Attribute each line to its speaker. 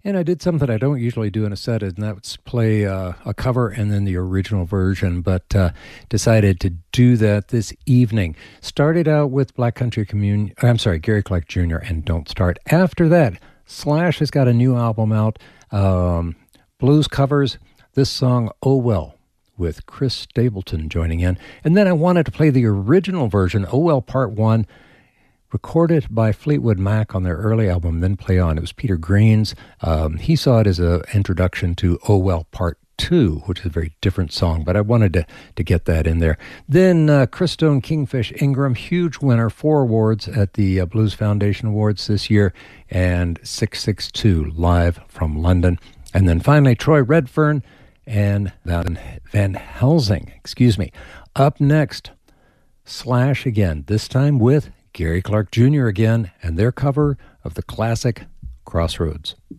Speaker 1: And I did something I don't usually do in a set, and that's play a cover and then the original version, but decided to do that this evening. Started out with Black Country Communion, I'm sorry, Gary Clark Jr. and Don't Start. After that, Slash has got a new album out, blues covers, this song, Oh Well, with Chris Stapleton joining in. And then I wanted to play the original version, Oh Well Part 1, recorded by Fleetwood Mac on their early album, Then Play On. It was Peter Green's. He saw it as an introduction to Oh Well Part 2, which is a very different song, but I wanted to get that in there. Then Chris Stone, Kingfish Ingram, huge winner, 4 awards at the Blues Foundation Awards this year, and 662 live from London. And then finally, Troy Redfern and Van Helsing, Up next, Slash again, this time with Gary Clark Jr. again, and their cover of the classic Crossroads.